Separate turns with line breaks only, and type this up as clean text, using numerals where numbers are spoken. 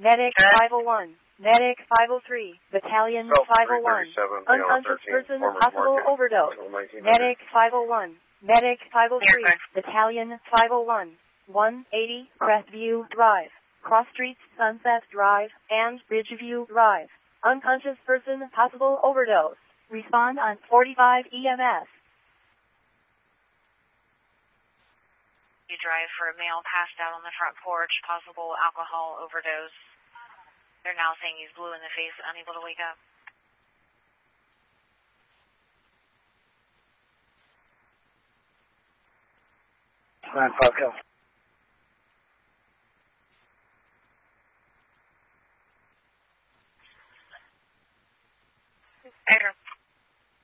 Medic 501. Medic 503. Battalion 501. Unconscious person, possible overdose. Medic 501. Medic 503. Battalion 501. 180 Crestview Drive. Cross Streets, Sunset Drive, and Ridgeview Drive. Unconscious person, possible overdose. Respond on 45 EMS.
You drive for a male passed out on the front porch, possible alcohol overdose. They're now saying he's blue in the face, unable to wake up.
9-5 Cal.